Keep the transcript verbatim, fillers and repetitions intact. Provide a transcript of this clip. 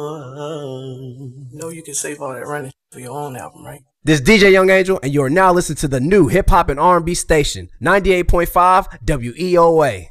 You know you can save all that running for your own album, right? This is D J Young Angel, and you are now listening to the new hip hop and R and B station, ninety-eight point five W E O A.